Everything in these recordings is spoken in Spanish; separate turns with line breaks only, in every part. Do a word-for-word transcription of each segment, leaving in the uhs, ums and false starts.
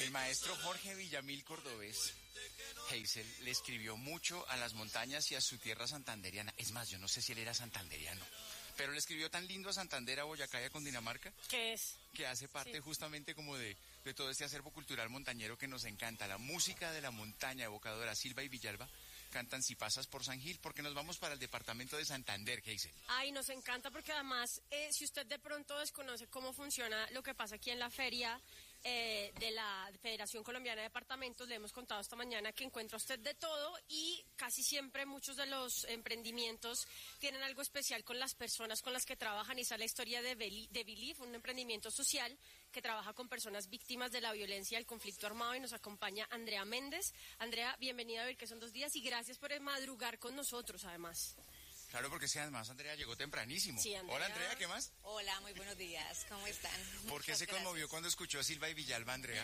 El maestro Jorge Villamil Cordobés, Hazel, le escribió mucho a las montañas y a su tierra santanderiana. Es más, yo no sé si él era santanderiano, pero le escribió tan lindo a Santander, a Boyacá y a Cundinamarca.
¿Qué es?
Que hace parte sí. justamente como de, de todo este acervo cultural montañero que nos encanta. La música de la montaña evocadora. Silva y Villalba cantan Si pasas por San Gil, porque nos vamos para el departamento de Santander, Hazel.
Ay, nos encanta porque además, eh, si usted de pronto desconoce cómo funciona lo que pasa aquí en la feria eh, de la Federación Colombiana de Departamentos, le hemos contado esta mañana que encuentra usted de todo y casi siempre muchos de los emprendimientos tienen algo especial con las personas con las que trabajan, y esa es la historia de, Beli, de Believe, un emprendimiento social que trabaja con personas víctimas de la violencia y el conflicto armado, y nos acompaña Andrea Méndez. Andrea, bienvenida a Ver que son dos días y gracias por madrugar con nosotros además.
Claro, porque si además Andrea llegó tempranísimo.
Sí, Andrea.
Hola Andrea, ¿qué más?
Hola, muy buenos días, ¿cómo están?
¿Por qué se
gracias.
conmovió cuando escuchó a Silva y Villalba, Andrea?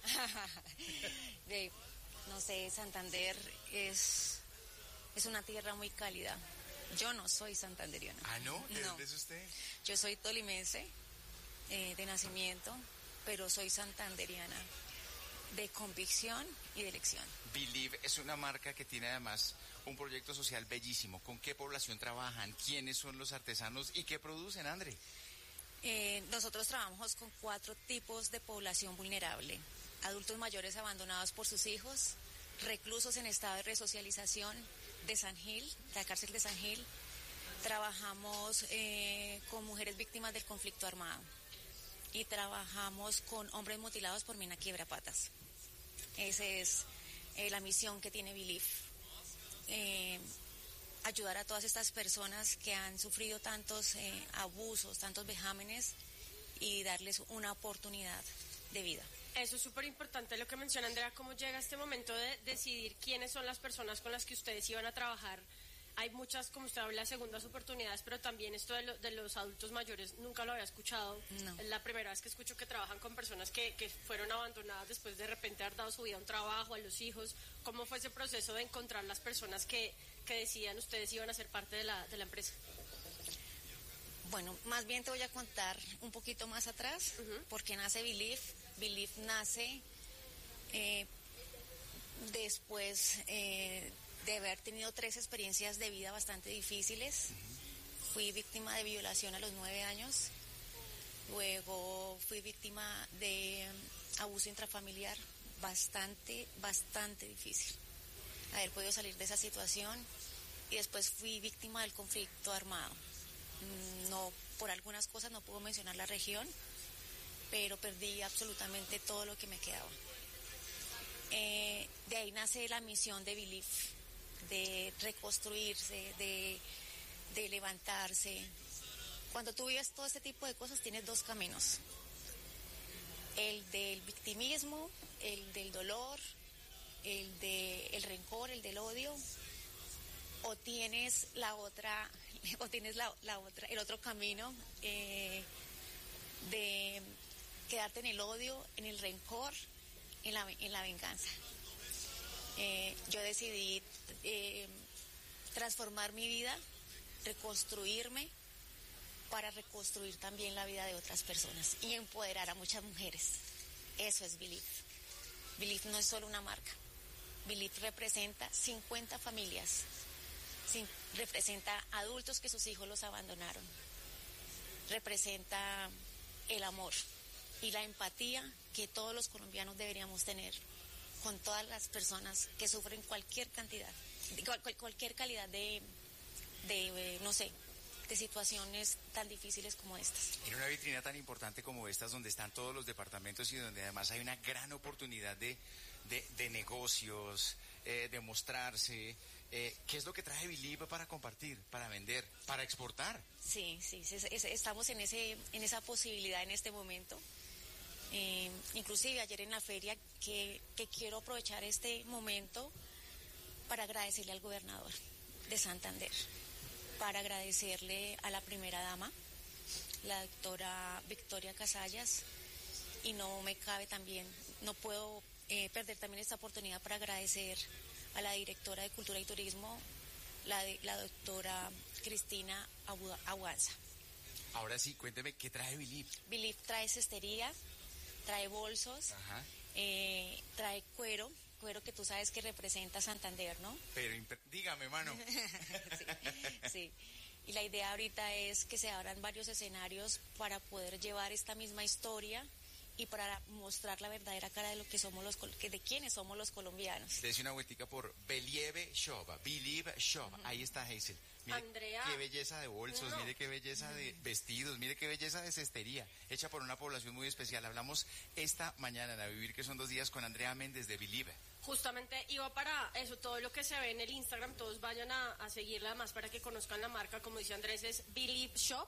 de, no sé, Santander es, es una tierra muy cálida. Yo no soy santanderiana.
¿Ah, no? ¿De
no.
dónde es usted?
Yo soy tolimense eh, de nacimiento, pero soy santanderiana de convicción y de elección.
Believe es una marca que tiene además un proyecto social bellísimo. ¿Con qué población trabajan? ¿Quiénes son los artesanos? ¿Y qué producen, André?
Eh, nosotros trabajamos con cuatro tipos de población vulnerable. Adultos mayores abandonados por sus hijos, reclusos en estado de resocialización de San Gil, la cárcel de San Gil. Trabajamos eh, con mujeres víctimas del conflicto armado. Y trabajamos con hombres mutilados por mina quiebrapatas. Esa es eh, la misión que tiene Believe. Eh, ayudar a todas estas personas que han sufrido tantos eh, abusos, tantos vejámenes, y darles una oportunidad de vida.
Eso es súper importante lo que menciona Andrea, cómo llega este momento de decidir quiénes son las personas con las que ustedes iban a trabajar. Hay muchas, como usted habla, segundas oportunidades, pero también esto de, lo, de los adultos mayores nunca lo había escuchado.
No.
Es la primera vez que escucho que trabajan con personas que, que fueron abandonadas después de repente haber dado su vida a un trabajo, a los hijos. ¿Cómo fue ese proceso de encontrar las personas que, que decían ustedes iban a ser parte de la, de la empresa?
Bueno, más bien te voy a contar un poquito más atrás, uh-huh. porque nace Believe. Believe nace eh, después... Eh, de haber tenido tres experiencias de vida bastante difíciles. Uh-huh. Fui víctima de violación a los nueve años, luego fui víctima de um, abuso intrafamiliar, bastante, bastante difícil haber podido salir de esa situación, y después fui víctima del conflicto armado. No, por algunas cosas no puedo mencionar la región, pero perdí absolutamente todo lo que me quedaba. Eh, de ahí nace la misión de Believe, de reconstruirse, de, de levantarse. Cuando tú vives todo este tipo de cosas, tienes dos caminos: el del victimismo, el del dolor, el del rencor, el del odio, o tienes la otra, o tienes la, la otra, el otro camino eh, de quedarte en el odio, en el rencor, en la, en la venganza. Eh, yo decidí eh, transformar mi vida, reconstruirme, para reconstruir también la vida de otras personas y empoderar a muchas mujeres. Eso es Believe. Believe no es solo una marca. Believe representa cincuenta familias, representa adultos que sus hijos los abandonaron, representa el amor y la empatía que todos los colombianos deberíamos tener con todas las personas que sufren cualquier cantidad, cual, cualquier calidad de, de, no sé, de situaciones tan difíciles como estas.
En una vitrina tan importante como estas, donde están todos los departamentos y donde además hay una gran oportunidad de, de, de negocios, eh, de mostrarse, eh, ¿qué es lo que trae Believe para compartir, para vender, para exportar?
Sí, sí, sí, es, estamos en, ese, en esa posibilidad en este momento. Eh, inclusive ayer en la feria que, que quiero aprovechar este momento para agradecerle al gobernador de Santander, para agradecerle a la primera dama, la doctora Victoria Casallas, y no me cabe también, no puedo eh, perder también esta oportunidad para agradecer a la directora de Cultura y Turismo, la, de, la doctora Cristina Aguanza.
Ahora sí, cuénteme, ¿qué trae Believe?
Believe trae cestería, trae bolsos,
Ajá.
Eh, trae cuero, cuero que tú sabes que representa Santander, ¿no?
Pero dígame, mano.
sí, sí. Y la idea ahorita es que se abran varios escenarios para poder llevar esta misma historia y para mostrar la verdadera cara de lo que somos los de quiénes somos los colombianos.
Dese una vueltica por Believe Shop, Believe Shop. Uh-huh. Ahí está Hazel. Mire
Andrea,
qué belleza de bolsos, no. mire qué belleza de vestidos, mire qué belleza de cestería, hecha por una población muy especial. Hablamos esta mañana en A Vivir, que son dos días, con Andrea Méndez de Believe.
Justamente iba para eso, todo lo que se ve en el Instagram, todos vayan a, a seguirla más para que conozcan la marca, como dice Andrés, es Believe Shop.